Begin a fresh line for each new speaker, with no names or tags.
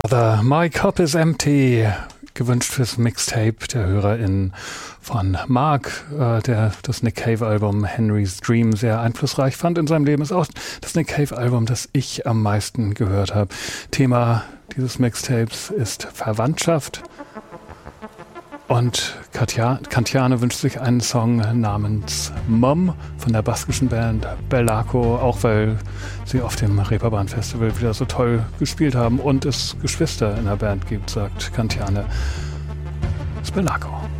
Brother, my cup is empty. Gewünscht fürs Mixtape der HörerInnen von Mark, der das Nick Cave-Album Henry's Dream sehr einflussreich fand in seinem Leben. Ist auch das Nick Cave-Album, das ich am meisten gehört habe. Thema dieses Mixtapes ist Verwandtschaft. Und Kantiane wünscht sich einen Song namens Mom von der baskischen Band Bellako, auch weil sie auf dem Reeperbahn-Festival wieder so toll gespielt haben und es Geschwister in der Band gibt, sagt Kantiane. Das ist Bellako.